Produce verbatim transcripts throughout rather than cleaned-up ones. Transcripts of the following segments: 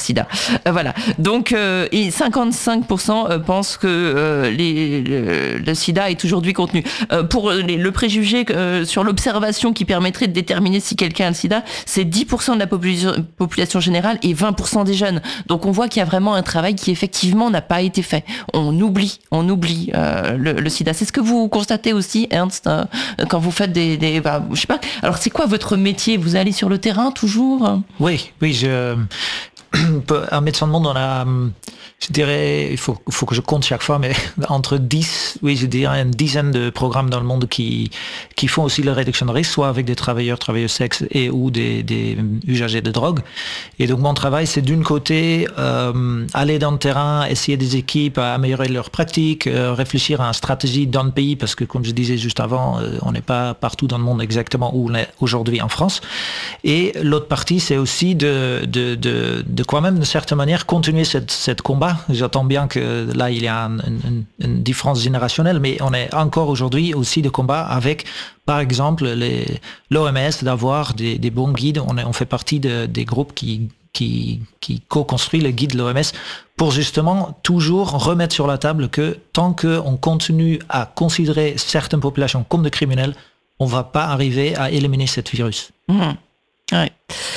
sida. Euh, voilà. Donc, euh, et cinquante-cinq pour cent pensent que euh, les, le, le sida est aujourd'hui contenu. Euh, pour les, le préjugé euh, sur l'observation qui permettrait de déterminer si quelqu'un a le sida, c'est dix pour cent de la population, population générale et vingt pour cent des jeunes. Donc, on voit qu'il y a vraiment un travail qui effectivement n'a pas été fait. On oublie, on oublie euh, le, le sida. C'est ce que vous constatez aussi, Ernst, euh, quand vous faites des, des bah, je sais pas. Alors, c'est quoi votre métier? Vous allez sur le terrain toujours? Oui, oui, je, un médecin de monde, on a, je dirais, il faut, il faut que je compte chaque fois, mais entre dix, oui, je dirais une dizaine de programmes dans le monde qui, qui font aussi la réduction de risque, soit avec des travailleurs, travailleuses sexes et ou des, des usagers de drogue. Et donc, mon travail, c'est d'une côté, euh, aller dans le terrain, essayer des équipes à améliorer leurs pratiques, euh, réfléchir à une stratégie dans le pays, parce que, comme je disais juste avant, euh, on n'est pas partout dans le monde exactement où on est aujourd'hui en France. Et l'autre partie, c'est aussi de, de, de, de quand même, de certaine manière, continuer cette, cette combat. J'entends bien que là, il y a une, une, une différence générationnelle, mais on est encore aujourd'hui aussi de combat avec, par exemple, les, l'O M S, d'avoir des, des bons guides. On, est, on fait partie de, des groupes qui, qui, qui co-construisent les guides de l'O M S pour justement toujours remettre sur la table que tant qu'on continue à considérer certaines populations comme des criminels, on ne va pas arriver à éliminer ce virus. Mmh. Ouais.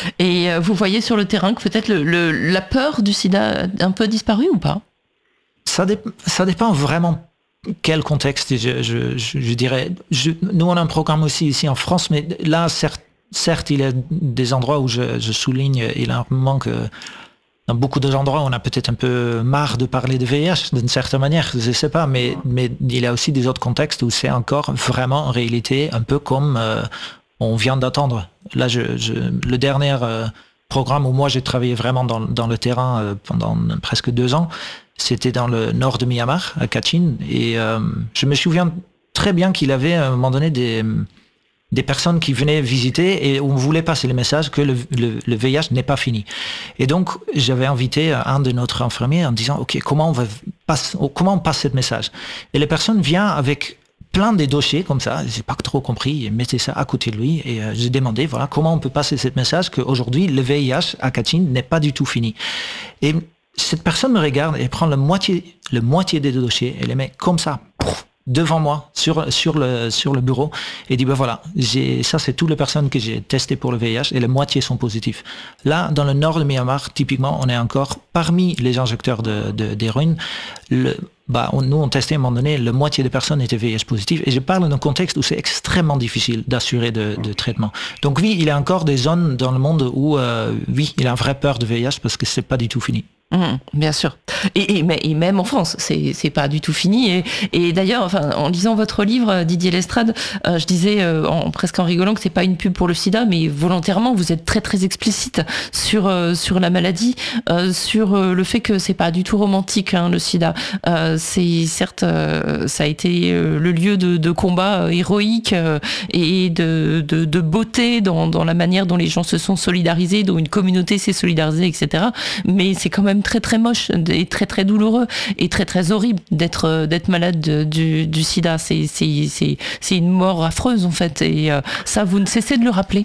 Et vous voyez sur le terrain que peut-être le, le, la peur du sida a un peu disparu ou pas? Ça, dé, ça dépend vraiment quel contexte, je, je, je, je dirais. Je, nous, on a un programme aussi ici en France, mais là, certes, certes il y a des endroits où je, je souligne énormément que dans beaucoup d'endroits, on a peut-être un peu marre de parler de V I H d'une certaine manière, je ne sais pas, mais, mais il y a aussi des autres contextes où c'est encore vraiment en réalité un peu comme euh, on vient d'attendre. Là, je, je, le dernier euh, programme où moi j'ai travaillé vraiment dans, dans le terrain euh, pendant presque deux ans, c'était dans le nord de Myanmar, à Kachin, et euh, je me souviens très bien qu'il avait à un moment donné des, des personnes qui venaient visiter et on voulait passer le message que le, le, le V I H n'est pas fini. Et donc, j'avais invité un de notre infirmiers en disant, OK, comment on va passe, comment on passe ce message? Et les personnes viennent avec plein de dossiers comme ça, j'ai pas trop compris, et mettez ça à côté de lui et euh, j'ai demandé voilà comment on peut passer ce message qu'aujourd'hui le V I H à Kachin n'est pas du tout fini. Et cette personne me regarde et prend la moitié, le moitié des deux dossiers et les met comme ça pouf, devant moi sur sur le sur le bureau et dit ben voilà, j'ai ça c'est toutes les personnes que j'ai testées pour le V I H et la moitié sont positifs. Là dans le nord de Myanmar typiquement on est encore parmi les injecteurs de, de d'héroïne. Le Bah, on, nous, on testait à un moment donné, la moitié des personnes étaient V I H positives. Et je parle d'un contexte où c'est extrêmement difficile d'assurer de, de traitement. Donc oui, il y a encore des zones dans le monde où, euh, oui, il y a une vraie peur de V I H parce que c'est pas du tout fini. Mmh, bien sûr. Et, et, mais, et même en France, c'est, c'est pas du tout fini. Et, et d'ailleurs, enfin, en lisant votre livre, Didier Lestrade, euh, je disais euh, en, presque en rigolant que c'est pas une pub pour le sida, mais volontairement, vous êtes très très explicite sur euh, sur la maladie, euh, sur euh, le fait que c'est pas du tout romantique, hein, le sida. Euh, c'est certes, euh, ça a été euh, le lieu de, de combats euh, héroïques euh, et de, de, de beauté dans, dans la manière dont les gens se sont solidarisés, dont une communauté s'est solidarisée, et cetera. Mais c'est quand même très très moche et très très douloureux et très très horrible d'être d'être malade de, du, du sida. C'est, c'est, c'est, c'est une mort affreuse en fait et euh, ça vous ne cessez de le rappeler.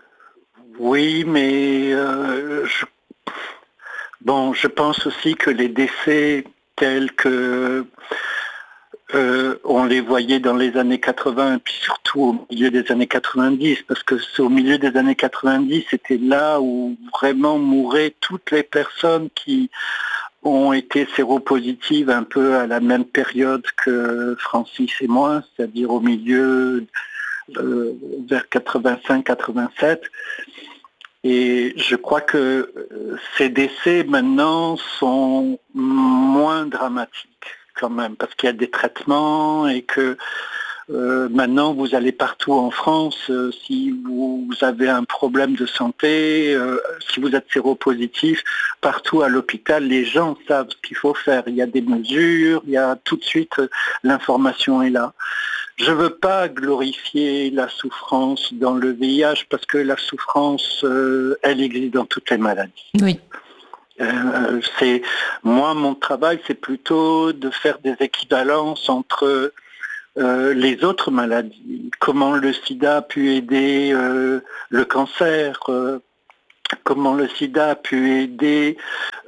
Oui, mais euh, je, bon, je pense aussi que les décès tels que euh, on les voyait dans les années quatre-vingts et puis surtout au milieu des années quatre-vingt-dix, parce que c'est au milieu des années quatre-vingt-dix, c'était là où vraiment mouraient toutes les personnes qui ont été séropositives un peu à la même période que Francis et moi, c'est-à-dire au milieu euh, vers quatre-vingt-cinq quatre-vingt-sept. Et je crois que ces décès maintenant sont moins dramatiques quand même, parce qu'il y a des traitements et que euh, maintenant vous allez partout en France, euh, si vous, vous avez un problème de santé, euh, si vous êtes séropositif, partout à l'hôpital, les gens savent ce qu'il faut faire. Il y a des mesures, il y a tout de suite, euh, l'information est là. Je ne veux pas glorifier la souffrance dans le V I H parce que la souffrance, euh, elle existe dans toutes les maladies. Oui. Euh, c'est, moi, mon travail, c'est plutôt de faire des équivalences entre euh, les autres maladies. Comment le sida a pu aider euh, le cancer, euh, comment le sida a pu aider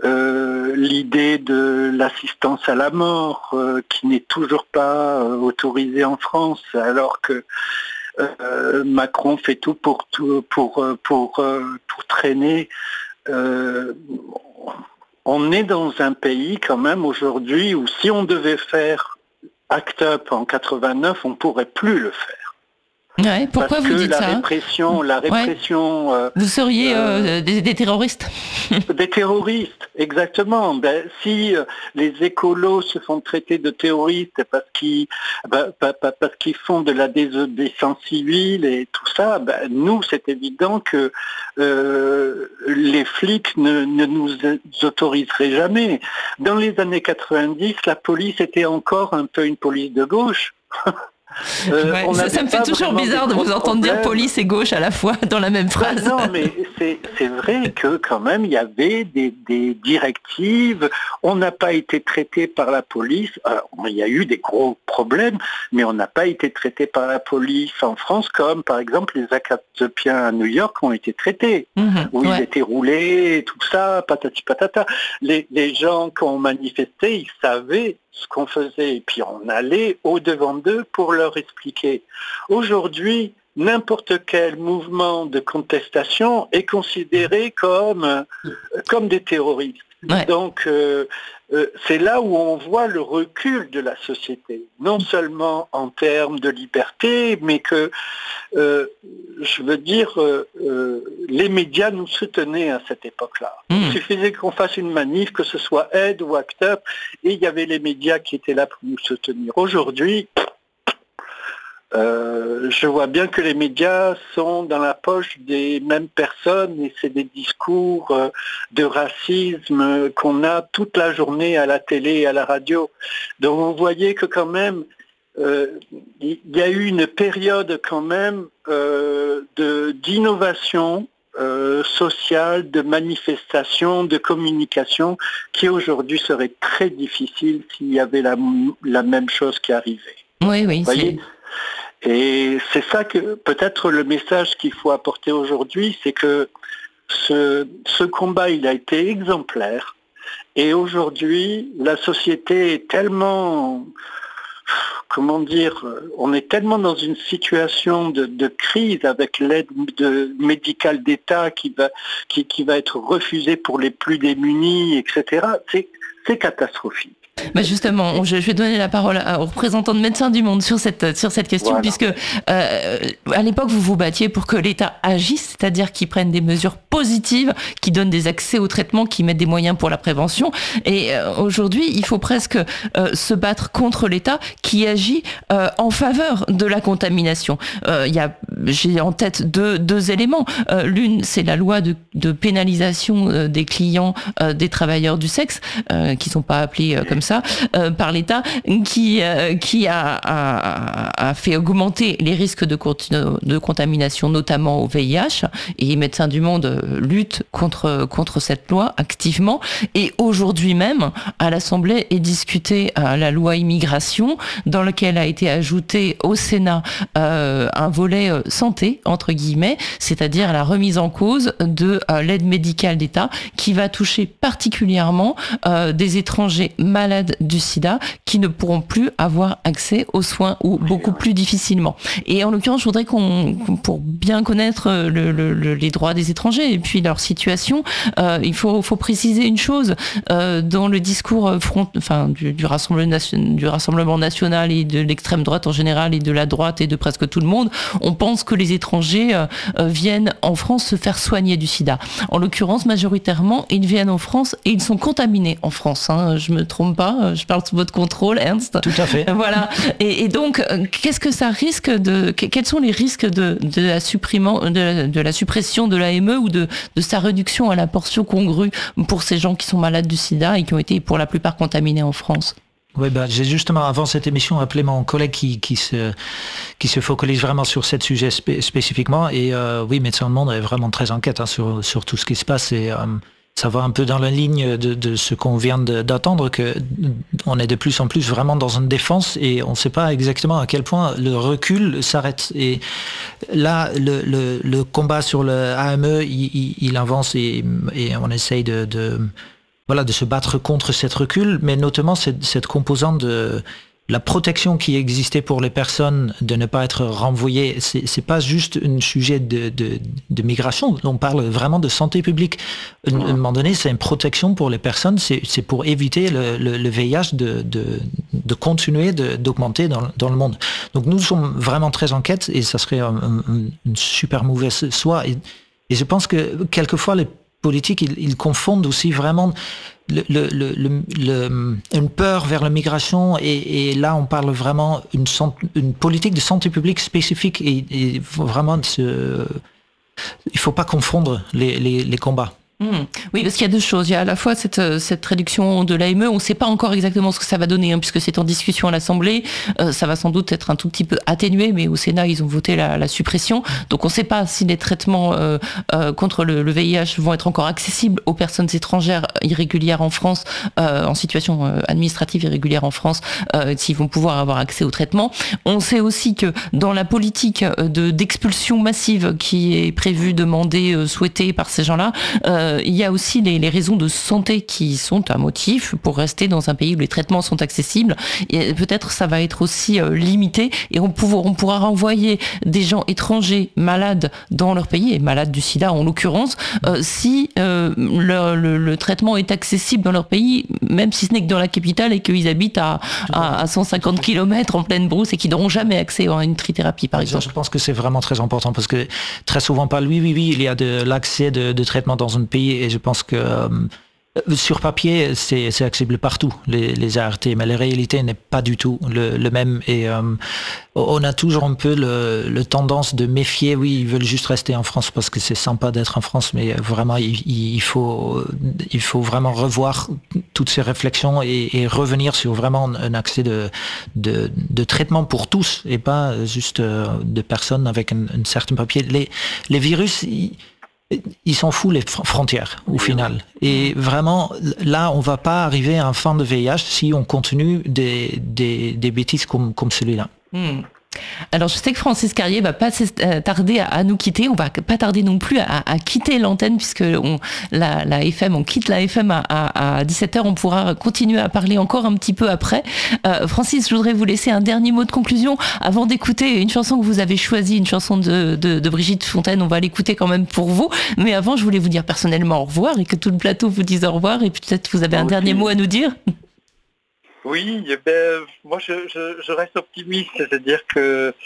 euh, l'idée de l'assistance à la mort euh, qui n'est toujours pas euh, autorisée en France, alors que euh, Macron fait tout pour tout, pour pour pour, euh, pour traîner. Euh, on est dans un pays quand même aujourd'hui où si on devait faire Act Up en quatre-vingt-neuf, on pourrait plus le faire. Ouais, pourquoi Parce vous que dites la ça répression, la répression. ouais. euh, Vous seriez euh, euh, des, des terroristes. Des terroristes, exactement. Ben, si euh, les écolos se font traiter de terroristes parce qu'ils, ben, parce qu'ils font de la désobéissance civile et tout ça, ben, nous, c'est évident que euh, les flics ne, ne nous autoriseraient jamais. Dans les années quatre-vingt-dix, la police était encore un peu une police de gauche. Euh, ouais, ça, ça me fait toujours bizarre de vous entendre dire police et gauche à la fois dans la même phrase. Ben non, mais c'est, c'est vrai que quand même il y avait des, des directives. On n'a pas été traité par la police. Alors, il y a eu des gros problèmes, mais on n'a pas été traité par la police en France comme par exemple les Acadiens à New York ont été traités, mmh, où ouais. ils étaient roulés, tout ça, patati patata. Les, les gens qui ont manifesté, ils savaient ce qu'on faisait, et puis on allait au-devant d'eux pour leur expliquer. Aujourd'hui, n'importe quel mouvement de contestation est considéré comme, comme des terroristes. Ouais. Donc, euh, euh, c'est là où on voit le recul de la société, non seulement en termes de liberté, mais que, euh, je veux dire, euh, euh, les médias nous soutenaient à cette époque-là. Mmh. Il suffisait qu'on fasse une manif, que ce soit Aide ou Act Up, et il y avait les médias qui étaient là pour nous soutenir. Aujourd'hui, Euh, je vois bien que les médias sont dans la poche des mêmes personnes et c'est des discours euh, de racisme qu'on a toute la journée à la télé et à la radio. Donc vous voyez que quand même, euh, il y a eu une période quand même euh, de, d'innovation euh, sociale, de manifestation, de communication qui aujourd'hui serait très difficile s'il y avait la, la même chose qui arrivait. Oui, oui, vous voyez ? Et c'est ça que peut-être le message qu'il faut apporter aujourd'hui, c'est que ce, ce combat, il a été exemplaire. Et aujourd'hui, la société est tellement, comment dire, on est tellement dans une situation de, de crise avec l'aide de, médicale d'État qui va, qui, qui va être refusée pour les plus démunis, et cetera. C'est, c'est catastrophique. Bah justement, je vais donner la parole aux représentants de Médecins du Monde sur cette, sur cette question, voilà. puisque euh, à l'époque, vous vous battiez pour que l'État agisse, c'est-à-dire qu'il prenne des mesures positives, qui donnent des accès au traitement, qui mettent des moyens pour la prévention. Et euh, aujourd'hui, il faut presque euh, se battre contre l'État qui agit euh, en faveur de la contamination. Euh, y a, j'ai en tête deux, deux éléments. Euh, l'une, c'est la loi de, de pénalisation euh, des clients euh, des travailleurs du sexe, euh, qui ne sont pas appelés euh, comme ça, euh, par l'État, qui, euh, qui a, a, a fait augmenter les risques de, de contamination, notamment au V I H, et Médecins du Monde lutte contre, contre cette loi activement. Et aujourd'hui même, à l'Assemblée est discutée euh, la loi immigration, dans laquelle a été ajouté au Sénat euh, un volet euh, santé, entre guillemets, c'est-à-dire la remise en cause de euh, l'aide médicale d'État, qui va toucher particulièrement euh, des étrangers malades du sida qui ne pourront plus avoir accès aux soins ou beaucoup plus difficilement. Et en l'occurrence, je voudrais qu'on, pour bien connaître le, le, le, les droits des étrangers et puis leur situation, euh, il faut, faut préciser une chose. Euh, dans le discours front, enfin, du, du, Rassemblement nation, du Rassemblement national et de l'extrême droite en général et de la droite et de presque tout le monde, on pense que les étrangers euh, viennent en France se faire soigner du sida. En l'occurrence, majoritairement, ils viennent en France et ils sont contaminés en France. Hein, je me trompe pas. Je parle sous votre contrôle, Ernst. Tout à fait. Voilà. Et, et donc, qu'est-ce que ça risque de, quels sont les risques de, de la supprimant, de, de la suppression de l'A M E ou de, de sa réduction à la portion congrue pour ces gens qui sont malades du sida et qui ont été pour la plupart contaminés en France? Oui, bah, j'ai justement, avant cette émission, appelé mon collègue qui, qui, se, qui se focalise vraiment sur ce sujet spé- spécifiquement. Et euh, oui, Médecins du Monde est vraiment très en quête hein, sur, sur tout ce qui se passe. Et, euh, ça va un peu dans la ligne de, de ce qu'on vient de, d'attendre, que on est de plus en plus vraiment dans une défense et on ne sait pas exactement à quel point le recul s'arrête. Et là, le, le, le combat sur le A M E, il, il, il avance et, et on essaye de, de voilà, de se battre contre cette recul, mais notamment cette, cette composante de la protection qui existait pour les personnes de ne pas être renvoyées. C'est, c'est pas juste un sujet de, de, de migration, on parle vraiment de santé publique. À un moment donné, c'est une protection pour les personnes, c'est, c'est pour éviter le, le, le V I H de, de, de continuer de, d'augmenter dans, dans le monde. Donc nous sommes vraiment très en quête, et ça serait un, un, une super mauvaise soie. Et, et je pense que quelquefois les politiques, ils, ils confondent aussi vraiment Le, le, le, le, une peur vers la migration, et, et là on parle vraiment une, une politique de santé publique spécifique, et, et vraiment de se, il ne faut pas confondre les, les, les combats. Mmh. Oui, parce qu'il y a deux choses. Il y a à la fois cette, cette réduction de l'A M E, on ne sait pas encore exactement ce que ça va donner, hein, puisque c'est en discussion à l'Assemblée. Euh, ça va sans doute être un tout petit peu atténué, mais au Sénat, ils ont voté la, la suppression. Donc on ne sait pas si les traitements euh, euh, contre le, le V I H vont être encore accessibles aux personnes étrangères irrégulières en France, euh, en situation euh, administrative irrégulière en France, euh, s'ils vont pouvoir avoir accès au traitement. On sait aussi que dans la politique de, d'expulsion massive qui est prévue, demandée, euh, souhaitée par ces gens-là, euh, il y a aussi les, les raisons de santé qui sont un motif pour rester dans un pays où les traitements sont accessibles. Et peut-être ça va être aussi euh, limité, et on, pourra, on pourra renvoyer des gens étrangers malades dans leur pays, et malades du sida en l'occurrence, euh, si euh, le, le, le traitement est accessible dans leur pays, même si ce n'est que dans la capitale et qu'ils habitent à, à, à cent cinquante kilomètres en pleine brousse et qu'ils n'auront jamais accès à une trithérapie, par exemple. Je pense que c'est vraiment très important, parce que très souvent, pas oui, oui, oui, il y a de l'accès de, de traitement dans un pays, et je pense que euh, sur papier, c'est, c'est accessible partout, les, les A R T, mais la réalité n'est pas du tout le, le même. Et euh, on a toujours un peu le, le tendance de méfier. Oui, ils veulent juste rester en France parce que c'est sympa d'être en France, mais vraiment, il, il, faut, il faut vraiment revoir toutes ces réflexions, et, et revenir sur vraiment un accès de, de, de traitement pour tous, et pas juste de personnes avec un, un certain papier. Les, les virus... Ils, ils s'en foutent les frontières au final. Et vraiment, là, on va pas arriver à un fin de V I H si on continue des, des, des bêtises comme, comme celui-là. Mmh. Alors je sais que Francis Carrier va pas tarder à, à nous quitter, on va pas tarder non plus à, à quitter l'antenne, puisque on, la, la F M, on quitte la F M à, à, à dix-sept heures, on pourra continuer à parler encore un petit peu après. Euh, Francis, je voudrais vous laisser un dernier mot de conclusion avant d'écouter une chanson que vous avez choisie, une chanson de, de, de Brigitte Fontaine, on va l'écouter quand même pour vous, mais avant je voulais vous dire personnellement au revoir, et que tout le plateau vous dise au revoir, et peut-être vous avez un okay. dernier mot à nous dire. Oui, ben, moi je, je, je reste optimiste, c'est-à-dire que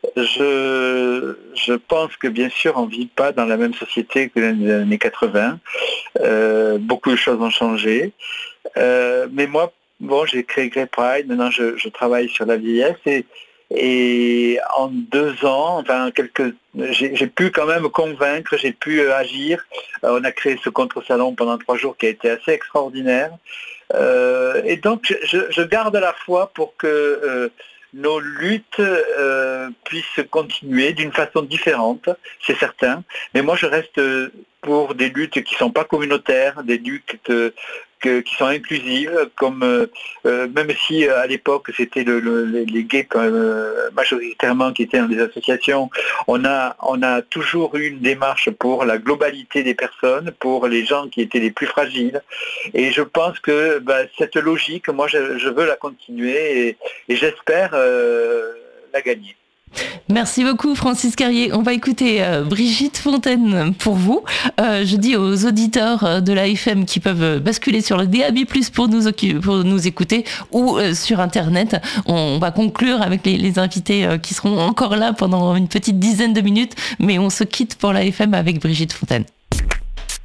je, je pense que bien sûr on ne vit pas dans la même société que dans les années quatre-vingts, euh, beaucoup de choses ont changé, euh, mais moi, bon, j'ai créé Grey Pride, maintenant je, je travaille sur la vieillesse, et, et en deux ans, enfin quelques, j'ai, j'ai pu quand même convaincre, j'ai pu agir, euh, on a créé ce contre-salon pendant trois jours qui a été assez extraordinaire. Euh, et donc je, je garde la foi pour que euh, nos luttes euh, puissent continuer d'une façon différente, c'est certain. Mais moi je reste pour des luttes qui ne sont pas communautaires, des luttes que, que, qui sont inclusives, comme euh, euh, même si à l'époque c'était le, le, les gays euh, majoritairement qui étaient dans des associations, on a, on a toujours eu une démarche pour la globalité des personnes, pour les gens qui étaient les plus fragiles. Et je pense que bah, cette logique, moi je, je veux la continuer, et, et j'espère euh, la gagner. Merci beaucoup Francis Carrier. On va écouter euh, Brigitte Fontaine pour vous. Euh, je dis aux auditeurs de la F M qui peuvent basculer sur le D A B plus, pour nous, pour nous écouter, ou euh, sur Internet. On, on va conclure avec les, les invités euh, qui seront encore là pendant une petite dizaine de minutes, mais on se quitte pour la F M avec Brigitte Fontaine.